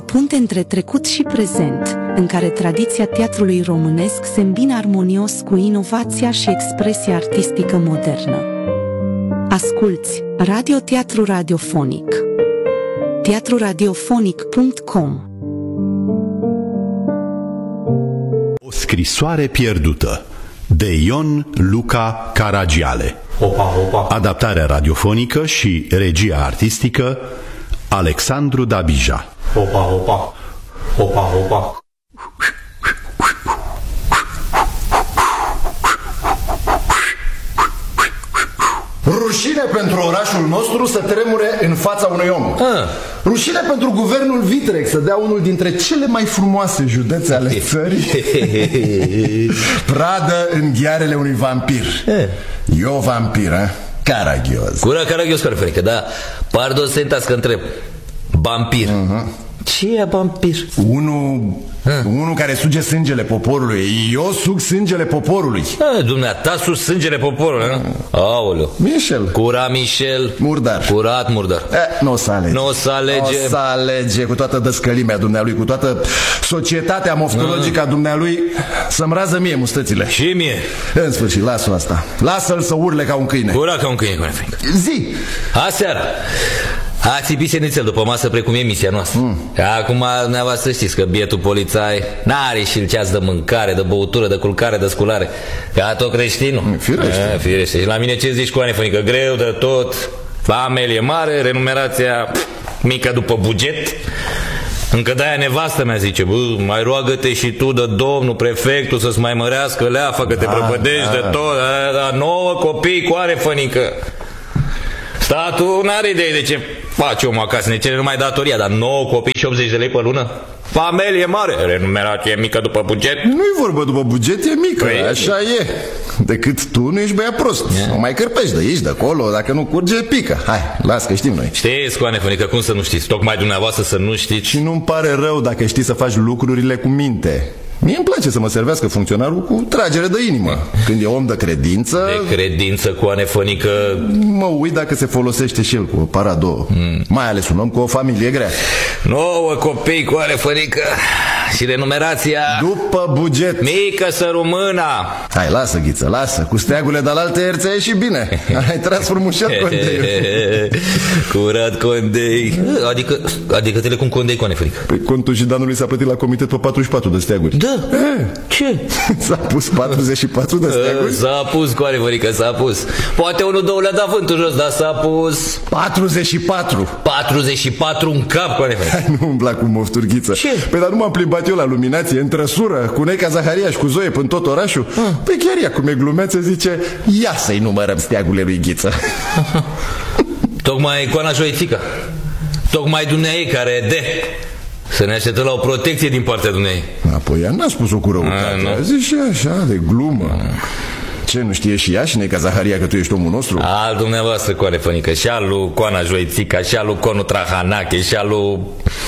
punte între trecut și prezent, în care tradiția teatrului românesc se îmbină armonios cu inovația și expresia artistică modernă. Asculți Radioteatru Radiofonic. teatruradiofonic.com. O scrisoare pierdută de Ion Luca Caragiale. Adaptarea radiofonică și regia artistică Alexandru Dabija. Rușine pentru orașul nostru să tremure în fața unui om. Rușine pentru guvernul Vitrex să dea unul dintre cele mai frumoase județe ale țării pradă în ghearele unui vampir. Eu vampir, Caragios. Caragios, Carfenică, da. Pardon, sentați că întreb. Vampir. Ce e vampir? Unul care suge sângele poporului. Eu sug sângele poporului. Dumneata sug sângele poporului. Aoleu. Michel. Cura Michel. Murdar. Curat Murdar. Nu o să alege. Nu o să alege. O să alege cu toată dăscălimea dumnealui, cu toată societatea moftologică a dumnealui, să-mi rază mie mustățile. Și mie. În sfârșit, lasă-l asta. Lasă-l să urle ca un câine. Cura ca un câine. Zi. Aseară a țipit senițel după masă, precum e emisia noastră. Acum, dumneavoastră știți că bietul polițai n-are și ceas de mâncare, de băutură, de culcare, de sculare. Ca tot creștinul. Firește. Și la mine ce zici, Coane Fănică? Greu de tot, familie mare, renumerația mică după buget. Încă de-aia nevastă mea zice: mai roagă-te și tu de domnul prefectul să-ți mai mărească leafa, că te prăpădești de tot. 9 copii, Coane Fănică. Statul n-are idee de ce face omul acasă, ne cere numai datoria, dar 9 copii și 80 de lei pe lună? Familie mare, renumerație mică după buget. Nu-i vorba după buget, e mică, așa e. Decât tu nu ești băiat prost. Nu mai cârpești de aici, de acolo, dacă nu curge, pică. Hai, las că știm noi. Știți, Coane Fănică, cum să nu știți? Tocmai dumneavoastră să nu știți. Și nu-mi pare rău dacă știi să faci lucrurile cu minte. Mie îmi place să mă servească funcționarul cu tragere de inimă. Când e om de credință... De credință, Coane Fănică... Mă uit dacă se folosește și el cu o paradou. Mai ales un om cu o familie grea. 9 copii, Coane Fănică. Și renumerația... După buget. Mică să rumâna. Hai, lasă, Ghiță, lasă. Cu steagurile de alaltă ierți ai ieșit bine. Ai tras frumușat Condei. Curat Condei. Adică telecom Condei, Coane Fănică. Păi contul Jidanului s-a plătit la comitet pe 44 de steaguri. Da. Ce? S-a pus 44 de steaguri? S-a pus, Coane Fănică, s-a pus. Poate unul, două le-a dat vântul jos, dar s-a pus 44. 44 în cap, Coane Fănică. Nu îmi plac cu mofturi, Ghiță. Ce? Păi dar nu m-am plimbat eu la luminație, în trăsură, cu Neca Zaharia și cu Zoe până tot orașul. Păi chiar ea, cum e glumeță, zice: ia să-i numărăm steagurile lui Ghiță. Tocmai Coana Joițica, tocmai dumneaei care de să ne așteptăm la o protecție din partea dumneai. Apoi ea n-a spus-o cu răutate, a zis și așa, de glumă. Ce, nu știe și ea și Neca Zaharia că tu ești omul nostru? Al dumneavoastră, Coane Fănică, și al lui Coana Joițica, și al lui Conu Trahanache, și al lui...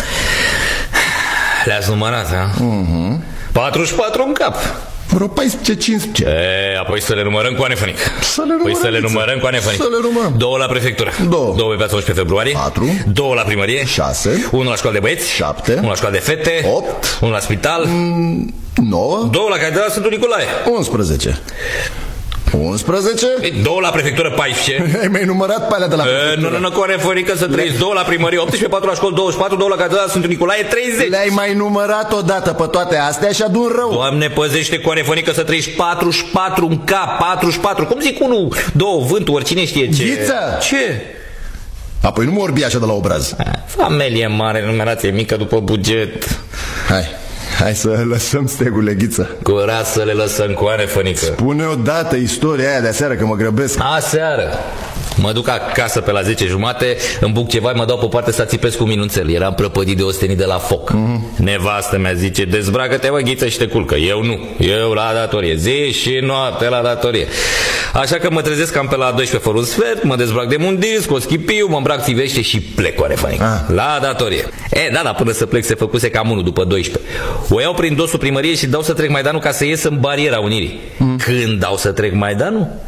Le-ați numărat, ha? 44 în cap. Vreo 14-15. Apoi să le numărăm, Coane Fănică. Să le numărăm, Coane Fănică. 2 la prefectură. 2 pe piața 11 februarie. 4. 2 la primărie. 6. 1 la școală de băieți. 7. 1 la școală de fete. 8. 1 la spital. 9. 2 la Catedrala Sfântul Nicolae. 11. 11. 2 la prefectură, 14. Ai mai numărat pe alea de la prefectură? Nu, Coane Fănică, să trăiți. 2 la primărie, 18, 4 la școală, 24, 2 la Catedrala Sfântul Nicolae, 30. Le-ai mai numărat odată pe toate astea și adun rău. Doamne, păzește, Coane Fănică, să trăiți. 44 în cap, 44. Cum zic 1, 2 vântul, oricine știe ce. Ghiță! Ce? Apoi nu mă orbi așa de la obraz. Familie mare, numerație mică după buget. Hai să lăsăm stegurile, Ghiță. Curat să le lăsăm, Coane Fănică. Spune odată istoria aia de aseară, că mă grăbesc. Aseară mă duc acasă pe la 10:30, îmi buc ceva, mă dau pe parte să țipesc cu minunțel. Eram prăpădit de ostenii de la foc. Nevastă mea zice: dezbracă-te, mă, Ghiță, și te culcă. Eu nu, eu la datorie, zi și noapte la datorie. Așa că mă trezesc cam pe la 12 fără un sfert, mă dezbrac de mundiri, scot schipiu, mă îmbrac țivește și plec, Coane Fănică. La datorie. Da, până să plec se făcuse cam 1 după 12. O iau prin dosul primăriei și dau să trec Maidanul ca să ies în bariera Unirii. Când dau să trec Maidanul,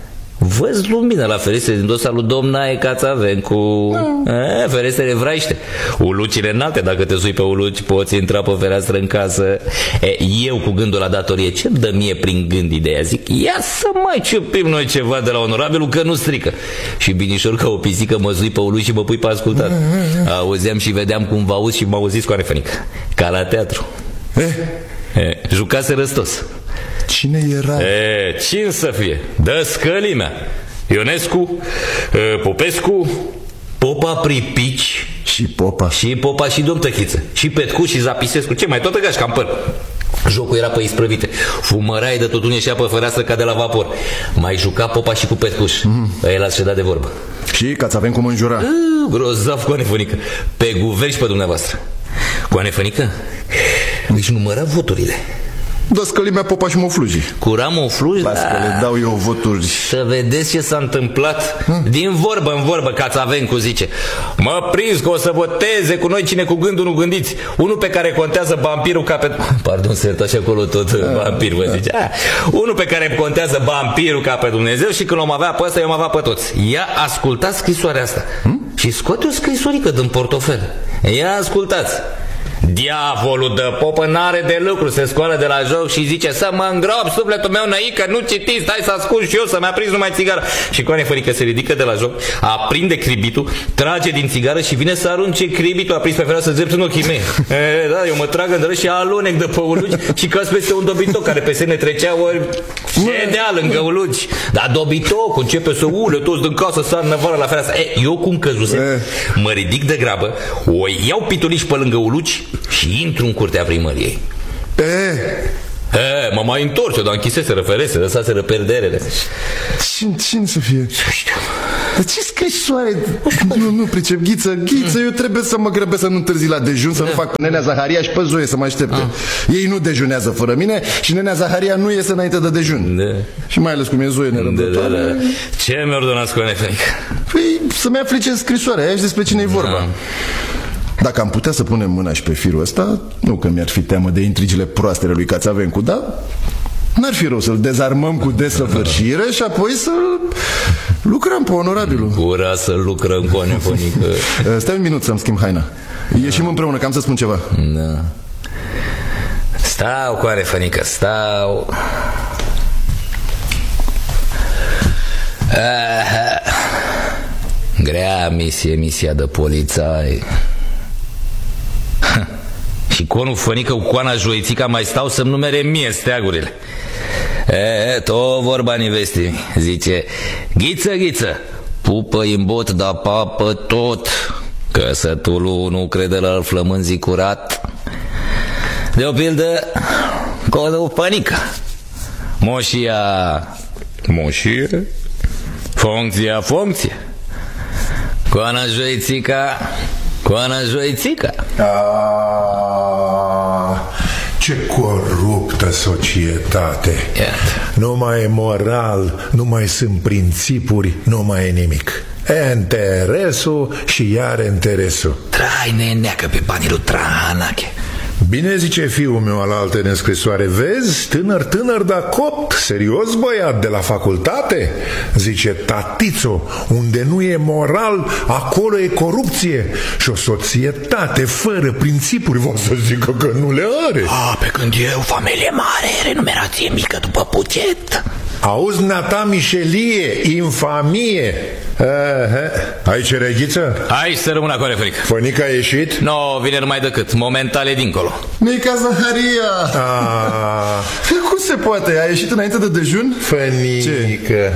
Văz lumină la ferestre din dosa lui Domnaie Cațavencu. Ferestre vraiște. Ulucile înalte, dacă te sui pe uluci, poți intra pe fereastră în casă. Eu cu gândul la datorie, ce-mi dă mie prin gând ideea? Zic, ia să mai ciupim noi ceva de la onorabilul, că nu strică. Și binișor ca o pisică mă sui pe uluci și mă pui pe ascultat. Auzeam și vedeam cum vă auzi și mă auziți cu Anefănică. Ca la teatru. Jucase răstos. Cine era? Cine să fie? Dăscălimea. Ionescu, Popescu, Popa Pripici și Popa. Și Popa și Domn Tăchiță. Și Petcu și Zapisescu. Ce mai, toată gașca în păr. Jocul era pe isprăvite. Fumărai de tot ieșea pe fereastră ca de la vapor. Mai juca Popa și cu Petcuș. El ați dat de vorbă. Și Cațavencu mă înjura. Grozav cu Anefănică. Pe guvern și pe dumneavoastră. Cu Anefănică își număra voturile. Dăscălimea, Popa și Mofluji. Cura Mofluji? Las că le dau eu voturi. Să vedeți ce s-a întâmplat. Din vorbă în vorbă Cațavencu zice: mă prins că o să voteze cu noi cine cu gândul nu gândiți. Unul pe care contează vampirul ca pe... Pardon, să iertați acolo tot vampir, vă zice. Unul pe care contează vampirul ca pe Dumnezeu. Și când l-om avea pe ăsta, eu am avea pe toți. Ia ascultați scrisoarea asta. Și scoate o scrisorică din portofel. Ia ascultați. Diavolul de Popă n-are de lucru, se scoală de la joc și zice: să mă îngrop sufletul meu, năică, nu citiți, stai să ascult și eu, să-mi aprins numai țigară. Și cu Anefănică se ridică de la joc, aprinde cribitul, trage din țigară și vine să arunce cribitul aprins pe fereastră drept în ochii mei. Da, eu mă trag în dără și alunec de pe uluci și căs peste un dobitoc care pe semne trecea ori ședea lângă uluci. Dar dobitocul începe să ule toți din casă, sar năvară la fereastră. Eu cum căzuse, mă ridic de grabă, o iau pituliși pe lângă uluci și intru în curtea primăriei. Mă mai întorc, dar închiseseră ferestre, lăsaseră perderele. Cine să fie? Dar ce scrisoare? Nu pricep, Ghiță, eu trebuie să mă grăbesc să nu întârzi la dejun, să nu fac pe nenea Zaharia și pe Zoe să mă aștepte. Ei nu dejunează fără mine și nenea Zaharia nu iese înainte de dejun. Și mai ales cum e Zoe nerăbdătoare. Ce mi ordonați cu Anefănică? Păi să-mi afli ce scrisoare aia și despre cine e vorba. Dacă am putea să punem mâna și pe firul ăsta, nu că mi-ar fi teamă de intrigile proastele lui Cațavencu, dar n-ar fi rău să-l dezarmăm cu desăvârșire și apoi să lucrăm pe onorabilul. Ura să lucrăm cu Anefănică. Stai un minut să-mi schimb haina. Ieșim împreună, că am să spun ceva. Da. Stau cu Anefănică, stau. Grea misia de polițai. Și conul Fănică cu coana Joițica mai stau să-mi numere mie steagurile. Tot vorba nevestii. Zice: Ghiță, pupă-i în bot, da papă tot. Căsătul nu crede la flămânzii curat. De o pildă, conul Fănică. Moșie, funcție. Coana Joițica. Ce coruptă societate. Nu mai e moral, nu mai sunt principuri, nu mai e nimic. Interesul și iar interesul. Trai neneacă pe banii lui Trahanache. Bine zice fiul meu alaltă în scrisoare: vezi, tânăr, dar copt, serios băiat de la facultate. Zice: tatițo, unde nu e moral, acolo e corupție. Și o societate fără principuri, vă să zică că nu le are. Pe când eu, familie mare, renumerație mică după buget. Auzi, nata mișelie, infamie. Ai ce reghiță? Hai să rămână acolo, Fănică. Fănică a ieșit? Nu, vine numai decât, momentale dincolo. Mica Zaharia. Cum se poate? A ieșit înainte de dejun? Fănică.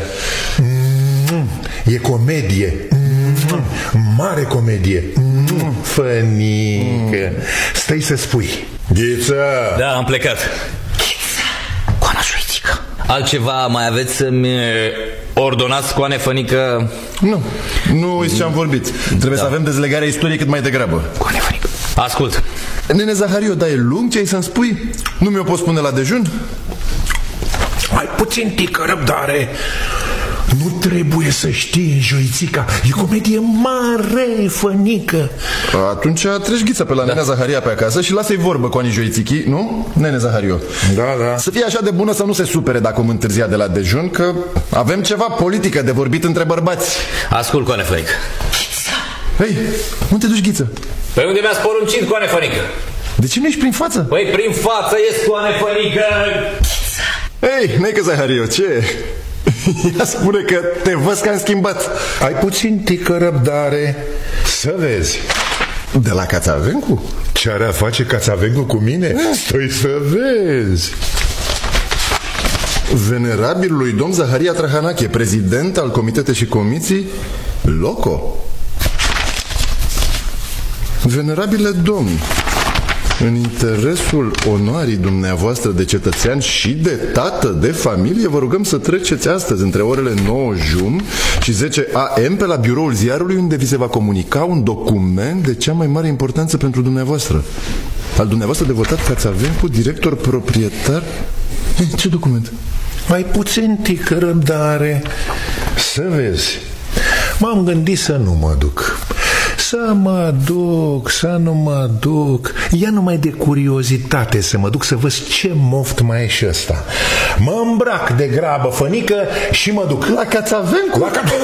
E comedie. Mare comedie. Fănică. Stai să spui. Ghiță. Da, am plecat. Coana Joițică. Altceva mai aveți să-mi ordonați cu Anefănică? Nu uiți ce am vorbit. Trebuie să avem dezlegarea istoriei cât mai degrabă. Cu Anefănică. Ascult. Nene Zahario, da, e lung ce ai să-mi spui? Nu mi-o poți spune la dejun? Mai puțin tică răbdare. Nu trebuie să știi, Joițica. E comedie mare, fănică. Atunci treci ghiță pe la nenea Zaharia pe acasă și lasă-i vorbă cu Ani Joițichii, nu? Nene Zahariu. Da. Să fie așa de bună să nu se supere dacă om întârzia de la dejun, că avem ceva politică de vorbit între bărbați. Ascult, Coane Fănică. Hei, unde te duci, ghiță? Păi unde mi-ați poruncit, Coane Fănică? De ce nu ești prin față? Păi prin față ești, Coane Fănică. Hei, neică Zahariu, ce? Ea spune că te văd că am schimbat. Ai puțin tică răbdare. Să vezi. De la Cațavencu? Ce are a face Cațavencu cu mine? Stai să vezi. Venerabilului domn Zaharia Trahanache, prezident al Comitete și Comisii Loco. Venerabile domn, în interesul onoarii dumneavoastră de cetățean și de tată de familie, vă rugăm să treceți astăzi între orele 9:00 și 10 AM pe la biroul ziarului, unde vi se va comunica un document de cea mai mare importanță pentru dumneavoastră. Al dumneavoastră devotat Cațavencu, director proprietar. Ce document? Mai puțin tică răbdare. Să vezi. M-am gândit să nu mă duc. Să nu mă duc. Ia numai de curiozitate să mă duc să văd ce moft mai e și ăsta. Mă îmbrac de grabă, Fănică, și mă duc. La Cațavencu?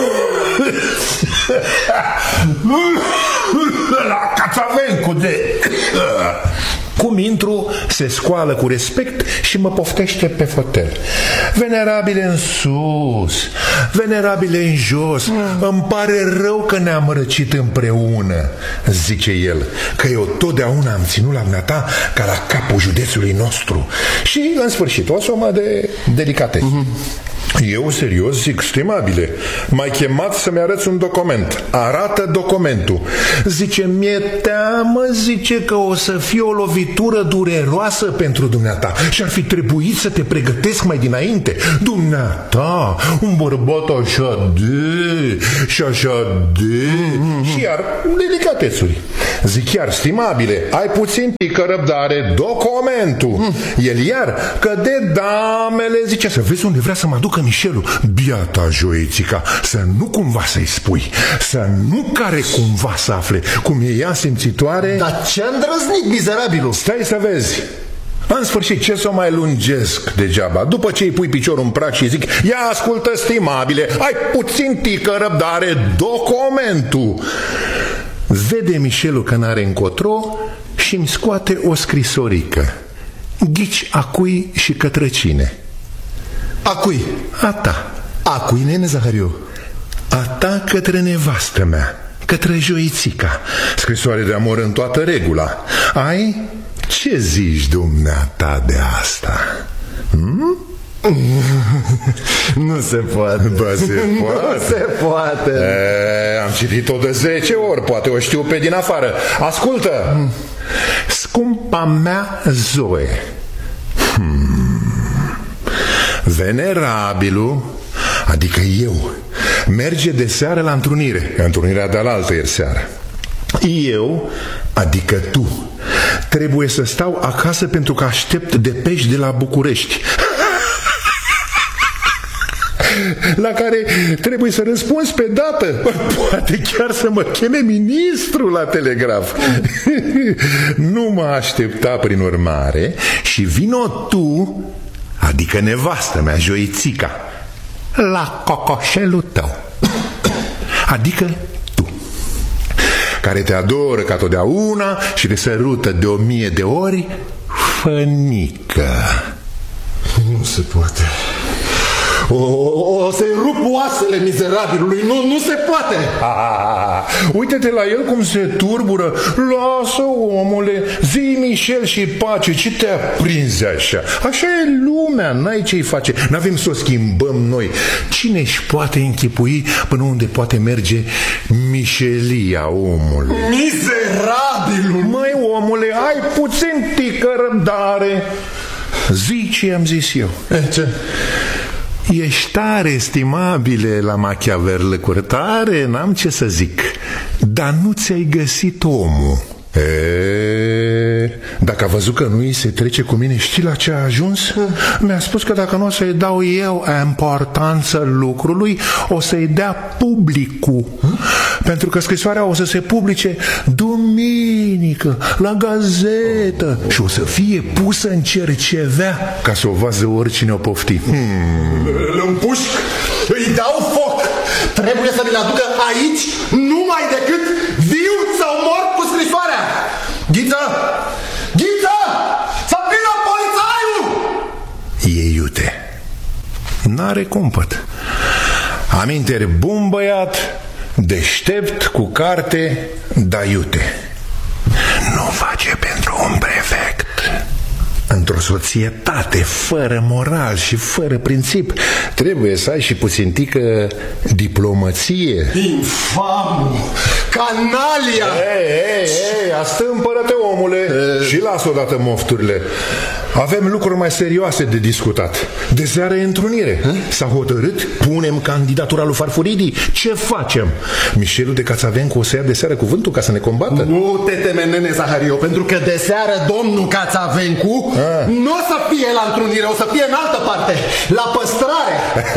La Cațavencu de... Cum intru, se scoală cu respect și mă poftește pe fotel. Venerabile în sus, venerabile în jos, îmi pare rău că ne-am răcit împreună, zice el, că eu totdeauna am ținut la dumneata ca la capul județului nostru. Și, în sfârșit, o sumă de delicatese. Eu, serios, zic, stimabile, m-ai chemat să-mi arăți un document. Arată documentul. Zice, mi-e teamă, zice, că o să fie o lovitură dureroasă pentru dumneata și ar fi trebuit să te pregătesc mai dinainte. Dumneata, un bărbat așa de și așa de și iar delicatețuri. Zic, iar, stimabile, ai puțin pică răbdare, documentul. El iar, că de damele, zice, să vezi unde vrea să mă aducă Mișelul. Biata Joițica, să nu cumva să-i spui, să nu care cumva să afle cum e ea simțitoare. Dar ce-a îndrăznit, mizerabilul? Stai să vezi. În sfârșit, ce să mai lungesc degeaba? După ce îi pui piciorul în prac și zic, ia ascultă, stimabile, ai puțin tică răbdare, documentul. Vede Mișelul că n-are încotro și îmi scoate o scrisorică. Ghici a cui și către cine? A cui? A ta. A cui, nene Zahariu? A ta către nevastă mea, către Joițica. Scrisoare de amor în toată regula. Ai? Ce zici dumneata de asta? Nu se poate. Bă, se poate. Nu se poate. Am citit-o de 10 ori, poate o știu pe din afară. Ascultă. Scumpa mea Zoe, venerabilul, adică eu, merge de seară la întrunire. Întrunirea de alaltă ieri seară. Eu, adică tu, trebuie să stau acasă pentru că aștept depeși de la București, la care trebuie să răspunzi pe dată. Poate chiar să mă cheme ministru la telegraf. Nu mă aștepta prin urmare și vino tu, adică nevastă mea, Joițica, la cocoșelul tău, adică tu, care te adoră ca totdeauna și te sărută de 1000 de ori, Fănică. Nu se poate. O să-i rup oasele mizerabilului. Nu se poate. Uite-te la el cum se turbură. Lasă, omule, zi Mișel și pace. Ce te aprinzi așa? Așa e lumea, n-ai ce-i face. N-avem să o schimbăm noi. Cine își poate închipui până unde poate merge mișelia omului? Mizerabilul. Măi, omule, ai puțin tică răbdare. Zi ce am zis eu. Ce? Ești tare, estimabile, la machiaverlă curtare, n-am ce să zic. Dar nu ți-ai găsit omul. Dacă a văzut că nu îi se trece cu mine, știi la ce a ajuns? Mi-a spus că dacă nu o să-i dau eu importanță lucrului, o să-i dea publicul. Pentru că scrisoarea o să se publice duminică la gazetă și o să fie pusă în cercevea ca să o vază oricine o pofti. Îl împușc, îi dau foc. Trebuie să mi-l aducă aici numai decât viu sau mort cu scrisoarea. Ghiță! Ghiță! Să vină polițaiul! E iute. N-are cumpăt. Aminteri bun băiat, deștept, cu carte, da iute. Nu face pentru un prefect. Într-o societate fără moral și fără princip trebuie să ai și puțintică diplomăție. Infam! Canalia! Ei, astâmpără-te, omule, și lasă odată mofturile. Avem lucruri mai serioase de discutat. De seară e întrunire. S-a hotărât? Punem candidatura lui Farfuridii? Ce facem? Mișelul de Cațavencu o să ia de seară cuvântul ca să ne combată? Nu te teme, nene Zahario, pentru că de seară domnul Cațavencu nu o să fie la întrunire, o să fie în altă parte, la păstrare.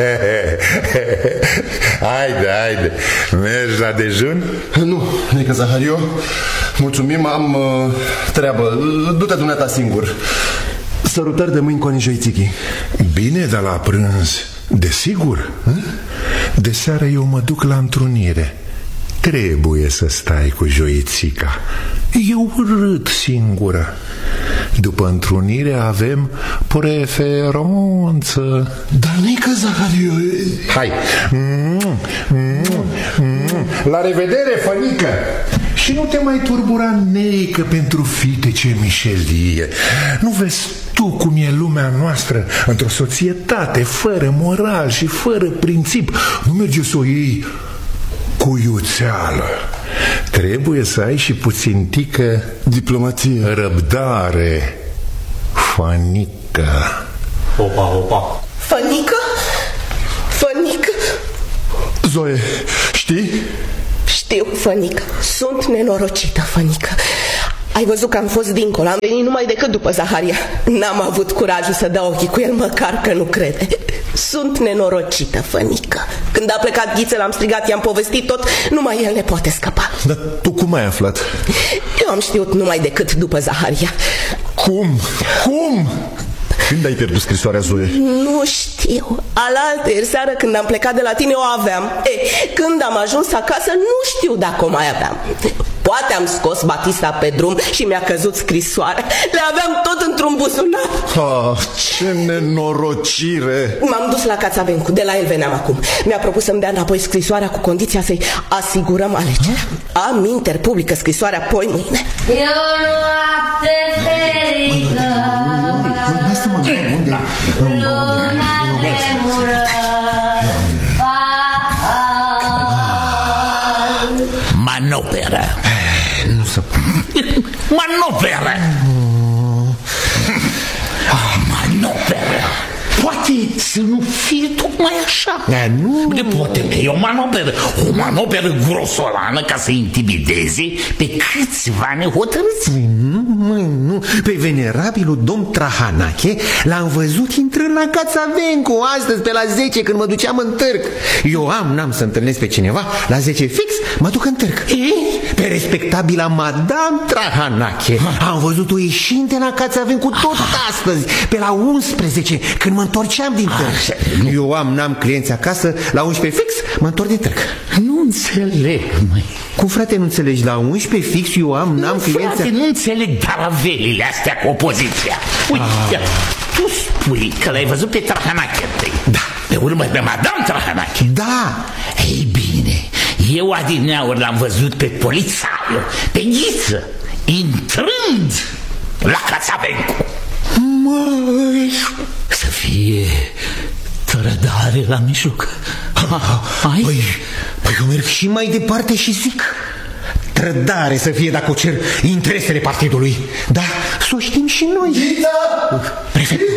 Haide, mergi la dejun? Nu, nene Zahario, mulțumim, am treabă. Du-te dumneata singur. Sărutări de mâini cu Anijoițichi. Bine, dar la prânz, desigur. De seară eu mă duc la întrunire. Trebuie să stai cu Joițica. Eu urât singură. După întrunire avem preferență. Dar nică, Zahario. Hai. La revedere, fănică. Și nu te mai turbura, neică, pentru fitece mișelie. Nu vezi tu cum e lumea noastră? Într-o societate fără moral și fără princip. Nu merge să o iei cu iuțeală. Trebuie să ai și puțintică diplomație, răbdare. Fănică. Opa. Fănică? Fănică? Zoe, știi? Știu, Fănică. Sunt nenorocită, Fănică. Ai văzut că am fost dincolo. Am venit numai decât după Zaharia. N-am avut curajul să dau ochii cu el, măcar că nu crede. Sunt nenorocită, Fănică. Când a plecat Ghiță, l-am strigat, i-am povestit tot. Numai el ne poate scăpa. Dar tu cum ai aflat? Eu am știut numai decât după Zaharia. Cum? Când ai pierdut scrisoarea, Zoe? Nu știu. Alaltăieri seară, când am plecat de la tine, o aveam. Când am ajuns acasă, nu știu dacă o mai aveam. Poate am scos Batista pe drum și mi-a căzut scrisoarea. Le aveam tot într-un buzunar. Ce nenorocire! M-am dus la Cațavencu, de la el veneam acum. Mi-a propus să-mi dea înapoi scrisoarea cu condiția să-i asigurăm alegerea. Am interpublică scrisoarea poi mâine. E o noapte ferită, luna tremură, Manoperă. Nu se poate. Manoperă. Manoperă. Poate să nu fie tocmai așa. Nu. De poate e o manoperă. O manoperă grosolană ca să intimideze pe câțiva nehotărâți. Nu. Pe venerabilul domn Trahanache l-am văzut intrând la Cațavencu astăzi pe la 10 când mă duceam în târg. Eu n-am să întâlnesc pe cineva. La 10 fix mă duc în târg. Pe respectabila Madame Trahanache am văzut-o ieșind de la Cațavencu tot astăzi pe la 11 când mă întorceam din târg. Eu n-am clienți acasă. La 11 fix mă întorc din târg. Nu înțeleg, măi. Cum, frate, nu înțelegi? La 11 fix eu n-am clienți. Frate, nu înțeleg daravelile astea cu opoziția. Uite, tu spui că l-ai văzut pe Trahanache. Da. Pe urmă pe Madame Trahanache. Da. Ei bine, eu adineauri l-am văzut pe polițaiu, pe Ghiță, intrând la Cațavencu. Măi, să fie trădare la mijloc. Păi eu merg și mai departe și zic trădare să fie dacă o cer interesele partidului. Da, să o știm și noi. Ghiță! Prefectul.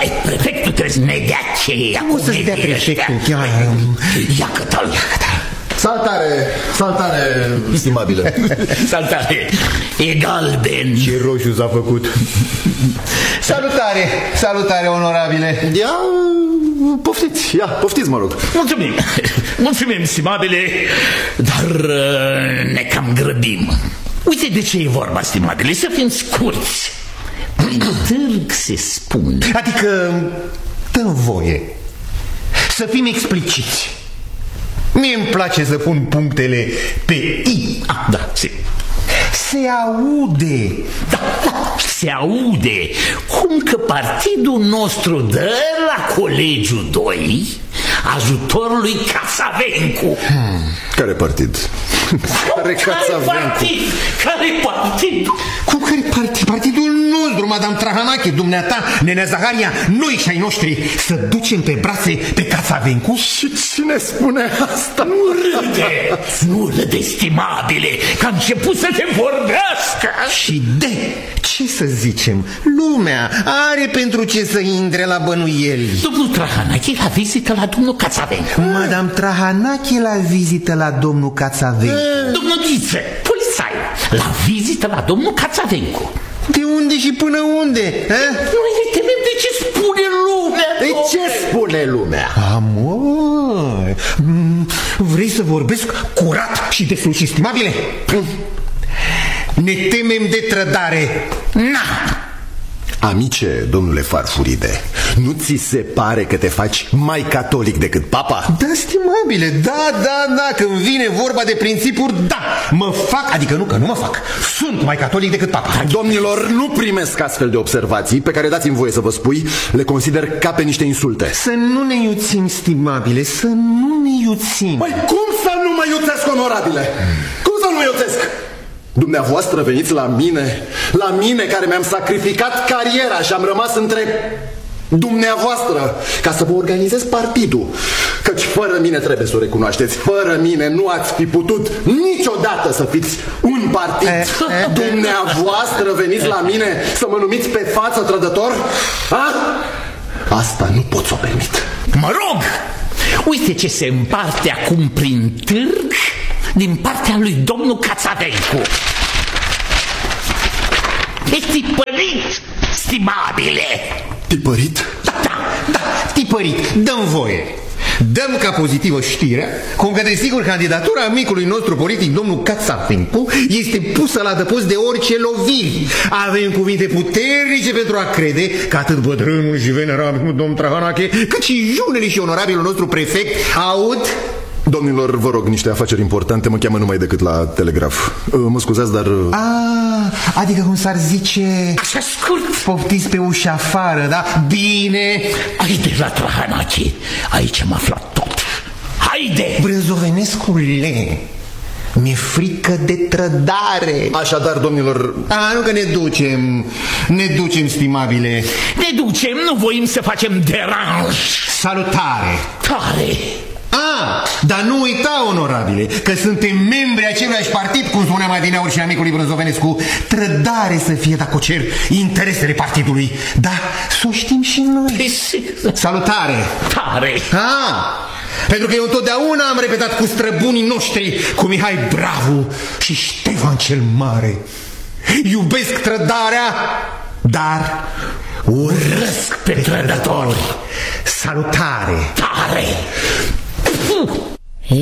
Prefectul trebuie să ne dea cheia. Cum o să-ți dea prefectul? Ia-că-l. Saltare, saltare, stimabile. Saltare, e galben. Ce roșu s-a făcut. Salutare, salutare, onorabile. Ia, poftiți, poftiți, mă rog. Mulțumim, mulțumim, stimabile, dar ne cam grăbim. Uite de ce e vorba, stimabile, să fim scurți. Prin târg se spune. Adică, dă-mi voie să fim expliciți. Mie-mi place să pun punctele pe I. Da, si. Se aude. Da, se aude cum că partidul nostru dă la Colegiul 2 ajutorului Cațavencu. Care partid? Care Cațavencu? Care partid? Cum care partid? Partidul nostru, Madame Trahanache, dumneata, nenea Zaharia, noi și ai noștri, să ducem pe brațe pe Cațavencu? Și cine spune asta? Nu râde, stimabile, că a început să te vorbească. Și ce să zicem, lumea are pentru ce să intre la bănuieli. Domnul Trahanache la vizită la domnul Cațavencu. Madame Trahanache la vizită la domnul Cațavencu. Domnul Ghiță, polițai, la vizită la domnul Cațavencu. De unde și până unde? Noi ne temem de ce spune lumea. De ce spune lumea? Amor, vrei să vorbesc curat și de sus, estimabile? Ne temem de trădare. Amice, domnule Farfuride, nu ți se pare că te faci mai catolic decât papa? Da, stimabile, da, când vine vorba de principiuri, da, mă fac, adică nu că nu mă fac, sunt mai catolic decât papa. Domnilor, nu primesc astfel de observații, pe care dați-mi voie să vă spui, le consider ca pe niște insulte. Să nu ne iuțim, stimabile, să nu ne iuțim. Păi cum să nu mă iuțesc, onorabile? Cum să nu mă iuțesc? Dumneavoastră veniți la mine care mi-am sacrificat cariera și am rămas între dumneavoastră ca să vă organizez partidul. Căci fără mine, trebuie să o recunoașteți, fără mine nu ați fi putut niciodată să fiți un partid. Dumneavoastră veniți la mine să mă numiți pe față trădător? Asta nu pot să o permit. Mă rog, uite ce se împarte acum prin târg din partea lui domnul Cațavencu. E tipărit, stimabile. Tipărit? Da, tipărit, dăm voie. Dăm ca pozitivă știrea cum că desigur candidatura amicului nostru politic, domnul Cațavencu, este pusă la adăpost de orice loviri. Avem cuvinte puternice pentru a crede că atât bătrânul și venerabilul domn Trahanache, cât și junele și onorabilul nostru prefect aud. Domnilor, vă rog, niște afaceri importante, mă cheamă numai decât la telegraf. Mă scuzați, dar... Adică cum s-ar zice... Așa scurt. Poftiți pe ușa afară, da? Bine. Haide la Trahanache, aici am aflat tot. Haide! Brânzovenescule, mi-e frică de trădare. Așadar, domnilor... Nu că ne ducem, stimabile. Ne ducem, nu voim să facem deranj. Salutare. Tare. Dar nu uita, onorabile, că suntem membri aceluiași partid, cum spunea mai dineauri și amicului Brânzovenescu. Trădare să fie dacă o cer interesele partidului. Da, să o știm și noi. Salutare. Tare. Pentru că eu întotdeauna am repetat cu străbunii noștri, cu Mihai Bravu și Ștefan cel Mare: iubesc trădarea, dar urăsc pe trădători. Salutare. Tare.